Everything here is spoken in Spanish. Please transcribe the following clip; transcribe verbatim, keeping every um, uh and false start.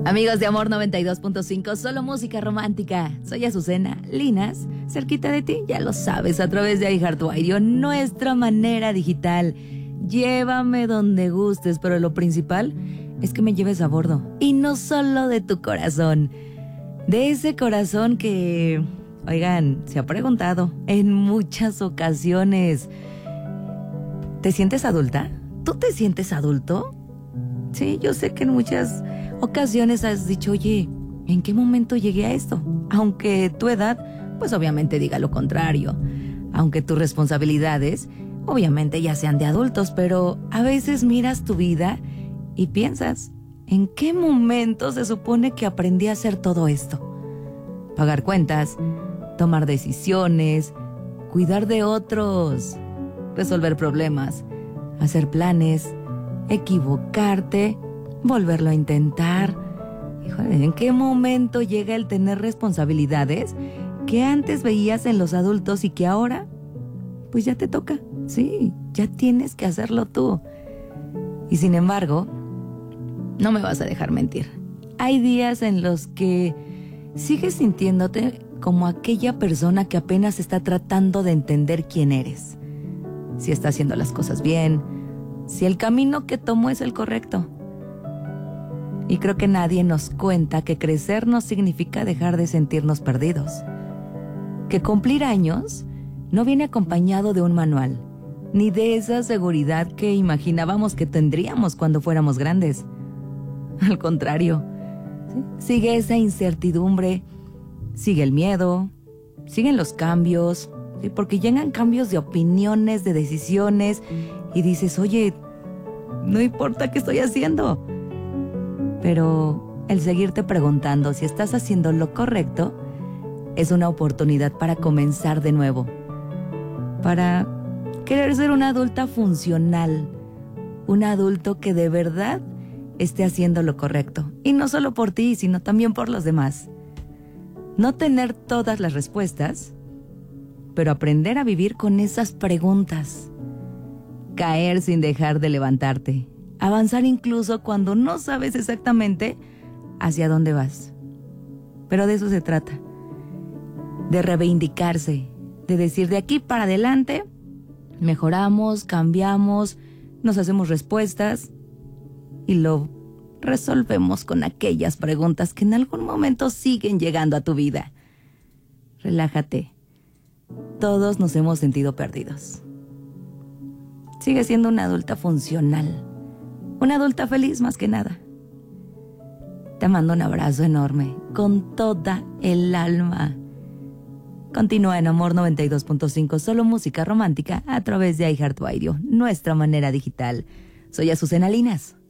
Amigos de Amor noventa y dos punto cinco, solo música romántica. Soy Azucena Linas, cerquita de ti, ya lo sabes, a través de iHeartRadio, nuestra manera digital. Llévame donde gustes, pero lo principal es que me lleves a bordo. Y no solo de tu corazón, de ese corazón que, oigan, se ha preguntado en muchas ocasiones, ¿te sientes adulta? ¿Tú te sientes adulto? Sí, yo sé que en muchas ocasiones has dicho, oye, ¿en qué momento llegué a esto? Aunque tu edad, pues obviamente diga lo contrario. Aunque tus responsabilidades, obviamente ya sean de adultos, pero a veces miras tu vida y piensas, ¿en qué momento se supone que aprendí a hacer todo esto? Pagar cuentas, tomar decisiones, cuidar de otros, resolver problemas, hacer planes, equivocarte, volverlo a intentar. Híjole, ¿en qué momento llega el tener responsabilidades que antes veías en los adultos y que ahora, pues ya te toca? Sí, ya tienes que hacerlo tú. Y sin embargo, no me vas a dejar mentir. Hay días en los que sigues sintiéndote como aquella persona que apenas está tratando de entender quién eres. Si está haciendo las cosas bien, si el camino que tomó es el correcto. Y creo que nadie nos cuenta que crecer no significa dejar de sentirnos perdidos. Que cumplir años no viene acompañado de un manual, ni de esa seguridad que imaginábamos que tendríamos cuando fuéramos grandes. Al contrario, ¿sí? Sigue esa incertidumbre, sigue el miedo, siguen los cambios, ¿sí? Porque llegan cambios de opiniones, de decisiones, y dices, oye, no importa qué estoy haciendo. Pero el seguirte preguntando si estás haciendo lo correcto es una oportunidad para comenzar de nuevo, para querer ser una adulta funcional, un adulto que de verdad esté haciendo lo correcto, y no solo por ti, sino también por los demás. No tener todas las respuestas, pero aprender a vivir con esas preguntas. Caer sin dejar de levantarte. Avanzar incluso cuando no sabes exactamente hacia dónde vas. Pero de eso se trata. De reivindicarse. De decir, de aquí para adelante, mejoramos, cambiamos, nos hacemos respuestas y lo resolvemos con aquellas preguntas que en algún momento siguen llegando a tu vida. Relájate. Todos nos hemos sentido perdidos. Sigue siendo una adulta funcional. Una adulta feliz más que nada. Te mando un abrazo enorme, con toda el alma. Continúa en Amor noventa y dos punto cinco, solo música romántica a través de iHeartRadio, nuestra manera digital. Soy Azucena Linas.